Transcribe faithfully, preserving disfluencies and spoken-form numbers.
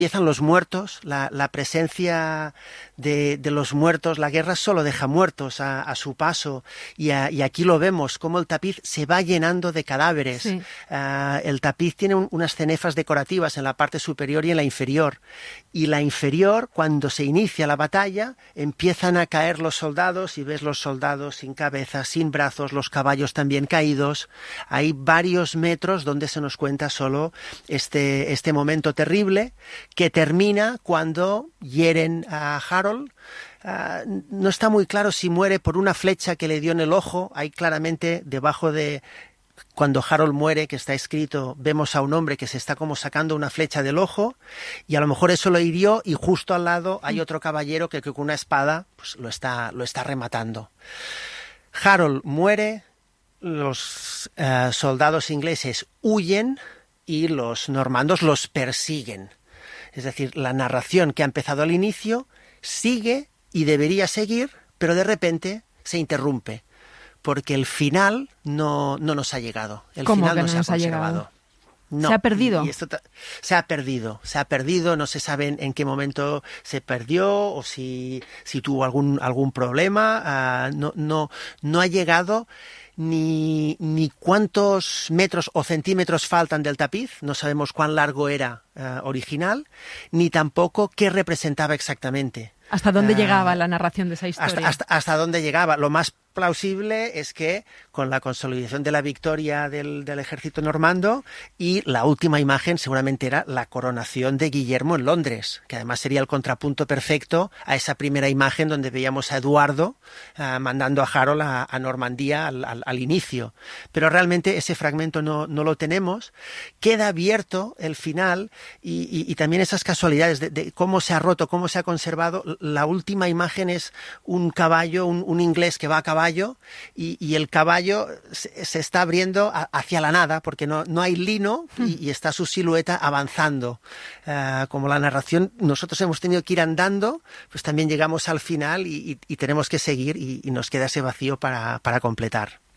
empiezan los muertos, la, la presencia de, de los muertos, la guerra solo deja muertos a, a su paso, y, a, y aquí lo vemos, cómo el tapiz se va llenando de cadáveres. Sí. Uh, el tapiz tiene un, unas cenefas decorativas en la parte superior y en la inferior, y la inferior, cuando se inicia la batalla, empiezan a caer los soldados, y ves los soldados sin cabeza, sin brazos, los caballos también caídos. Hay varios metros donde se nos cuenta solo este, este momento terrible, que termina cuando hieren a Harold. Uh, no está muy claro si muere por una flecha que le dio en el ojo. Hay claramente debajo de... Cuando Harold muere, que está escrito, vemos a un hombre que se está como sacando una flecha del ojo, y a lo mejor eso lo hirió, y justo al lado hay otro caballero que, que con una espada pues, lo está, lo está rematando. Harold muere, los uh, soldados ingleses huyen y los normandos los persiguen. Es decir, la narración que ha empezado al inicio sigue y debería seguir, pero de repente se interrumpe, porque el final no, no nos ha llegado. El ¿Cómo final que no, no se ha nos ha conservado. llegado? No. ¿Se ha perdido? Y esto ta- se ha perdido, se ha perdido, no se sabe en, en qué momento se perdió o si, si tuvo algún, algún problema. Uh, no, no, no ha llegado. Ni, ni cuántos metros o centímetros faltan del tapiz, no sabemos cuán largo era uh, original, ni tampoco qué representaba exactamente. ¿Hasta dónde uh, llegaba la narración de esa Hasta, historia? hasta, hasta dónde llegaba. Lo más plausible es que con la consolidación de la victoria del, del ejército normando, y la última imagen seguramente era la coronación de Guillermo en Londres, que además sería el contrapunto perfecto a esa primera imagen donde veíamos a Eduardo uh, mandando a Harold a, a Normandía al, al, al inicio. Pero realmente ese fragmento no, no lo tenemos. Queda abierto el final, y, y, y también esas casualidades de, de cómo se ha roto, cómo se ha conservado. La última imagen es un caballo, un, un inglés que va a caballo, y, y el caballo se, se está abriendo a, hacia la nada, porque no, no hay lino, y, y está su silueta avanzando. Uh, como la narración, nosotros hemos tenido que ir andando, pues también llegamos al final y, y, y tenemos que seguir, y, y nos queda ese vacío para, para completar.